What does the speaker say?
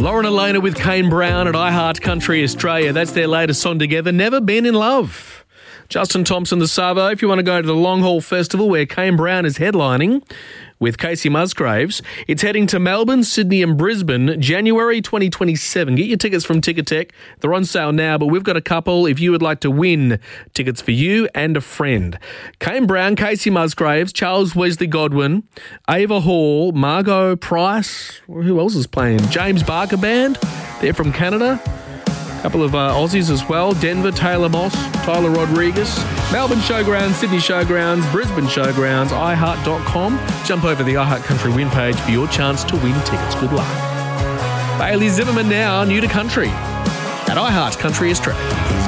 Lauren Elena with Kane Brown at iHeart Country Australia. That's their latest song together, Never Been in Love. Justin Thompson, the Savo, if you want to go to the Long Haul Festival where Kane Brown is headlining with Casey Musgraves, it's heading to Melbourne, Sydney and Brisbane, January 2027. Get your tickets from Ticketek. They're on sale now, but we've got a couple if you would like to win tickets for you and a friend. Kane Brown, Casey Musgraves, Charles Wesley Godwin, Ava Hall, Margot Price, who else is playing? James Barker Band, they're from Canada. A couple of Aussies as well, Denver, Taylor Moss, Tyler Rodriguez, Melbourne Showgrounds, Sydney Showgrounds, Brisbane Showgrounds, iHeart.com. Jump over the iHeart Country win page for your chance to win tickets. Good luck. Bailey Zimmerman now, new to country at iHeart Country Australia.